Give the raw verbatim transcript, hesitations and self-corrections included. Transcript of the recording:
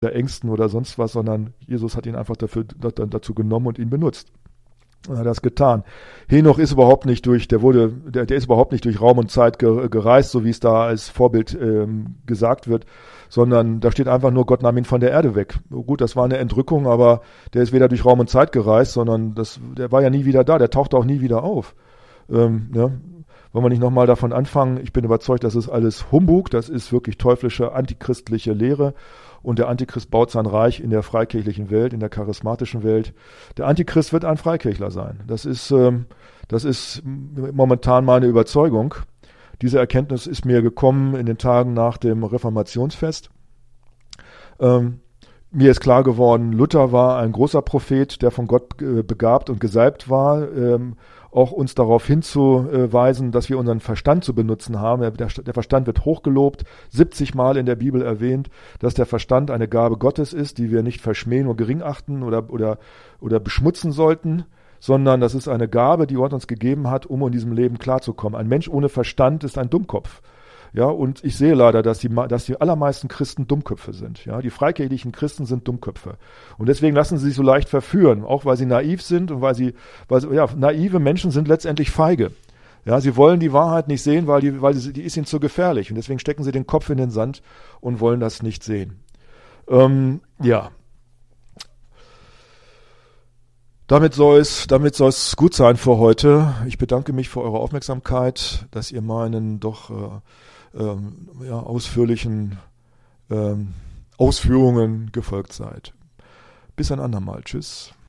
der Ängsten oder sonst was, sondern Jesus hat ihn einfach dafür, dazu genommen und ihn benutzt. Und hat das getan. Henoch ist überhaupt nicht durch, der wurde, der, der ist überhaupt nicht durch Raum und Zeit gereist, so wie es da als Vorbild ähm, gesagt wird, sondern da steht einfach nur, Gott nahm ihn von der Erde weg. Gut, das war eine Entrückung, aber der ist weder durch Raum und Zeit gereist, sondern das, der war ja nie wieder da, der tauchte auch nie wieder auf. Ähm, ja. Wollen wir nicht nochmal davon anfangen? Ich bin überzeugt, das ist alles Humbug, das ist wirklich teuflische, antichristliche Lehre. Und der Antichrist baut sein Reich in der freikirchlichen Welt, in der charismatischen Welt. Der Antichrist wird ein Freikirchler sein. Das ist, ähm, das ist momentan meine Überzeugung. Diese Erkenntnis ist mir gekommen in den Tagen nach dem Reformationsfest. Ähm, mir ist klar geworden, Luther war ein großer Prophet, der von Gott äh, begabt und gesalbt war, ähm, auch uns darauf hinzuweisen, dass wir unseren Verstand zu benutzen haben. Der, der Verstand wird hochgelobt, siebzig Mal in der Bibel erwähnt, dass der Verstand eine Gabe Gottes ist, die wir nicht verschmähen oder gering achten oder, oder, oder beschmutzen sollten, sondern das ist eine Gabe, die Gott uns gegeben hat, um in diesem Leben klarzukommen. Ein Mensch ohne Verstand ist ein Dummkopf. Ja, und ich sehe leider, dass die, dass die allermeisten Christen Dummköpfe sind. Ja, die freikirchlichen Christen sind Dummköpfe. Und deswegen lassen sie sich so leicht verführen, auch weil sie naiv sind und weil sie, weil sie, ja, naive Menschen sind letztendlich feige. Ja, sie wollen die Wahrheit nicht sehen, weil die, weil sie, die ist ihnen zu gefährlich. Und deswegen stecken sie den Kopf in den Sand und wollen das nicht sehen. Ähm, ja. Damit soll es, damit soll es gut sein für heute. Ich bedanke mich für eure Aufmerksamkeit, dass ihr meinen doch äh, ähm, ja, ausführlichen ähm, Ausführungen gefolgt seid. Bis ein andermal. Tschüss.